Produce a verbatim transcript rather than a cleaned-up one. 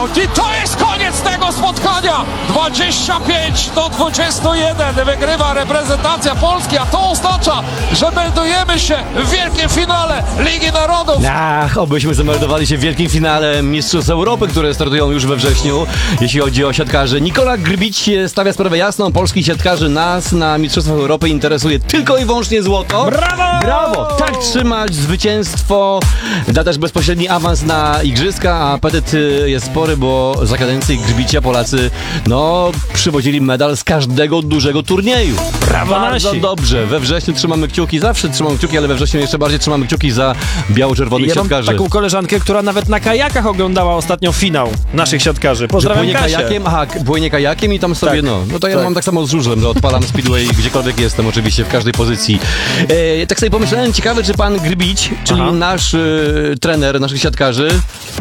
walki. To jest koniec tego spotkania. dwadzieścia pięć do dwudziestu jeden wygrywa reprezentacja Polski, a to oznacza, że meldujemy się w wielkim finale Ligi Narodów. Ach, obyśmy zameldowali się w wielkim finale Mistrzostw Europy, które startują już we wrześniu. Jeśli chodzi o siatkarzy, Nikola Grbić stawia sprawę jasną. Polskich siatkarzy nas na Mistrzostwach Europy interesuje tylko i wyłącznie złoto. Brawo! Brawo! Tak trzymać, zwycięstwo da też bezpośredni awans na igrzyska, a apetyt jest spory, bo za kadencji Grbicia Polacy no przywozili medal z każdego dużego turnieju. Brawo Bardzo nasi. dobrze. We wrześniu trzymamy kciuki, zawsze trzymamy kciuki, ale we wrześniu jeszcze bardziej trzymamy kciuki za biało-czerwonych Ja mam siatkarzy. taką koleżankę, która nawet na kajakach oglądała ostatnio finał naszych siatkarzy. Że Pozdrawiam płynie Kasię. kajakiem? Aha, k- płynie kajakiem i tam sobie, Tak, no. No to ja tak. mam tak samo z żużlem, że odpalam speedway gdziekolwiek jestem, oczywiście, w każdej pozycji. E, tak sobie pomyślałem, ciekawe, czy pan Grbić, czyli Aha. nasz e, trener naszych siatkarzy,